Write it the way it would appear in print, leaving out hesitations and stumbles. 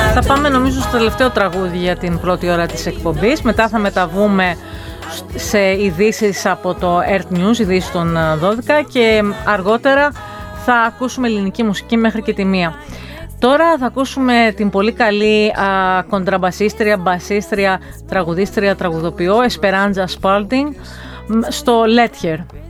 Θα πάμε νομίζω στο τελευταίο τραγούδι για την πρώτη ώρα της εκπομπής. Μετά θα μεταβούμε σε ειδήσεις από το Earth News, ειδήσεις των 12, και αργότερα θα ακούσουμε ελληνική μουσική μέχρι και τη 1. Τώρα θα ακούσουμε την πολύ καλή κοντραμπασίστρια, μπασίστρια, τραγουδίστρια, τραγουδοποιό Esperanza Spalding στο Let Her.